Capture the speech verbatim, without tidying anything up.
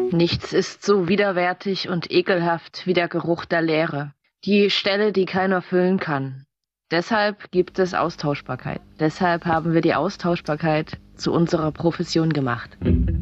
Nichts ist so widerwärtig und ekelhaft wie der Geruch der Leere. Die Stelle, die keiner füllen kann. Deshalb gibt es Austauschbarkeit. Deshalb haben wir die Austauschbarkeit zu unserer Profession gemacht.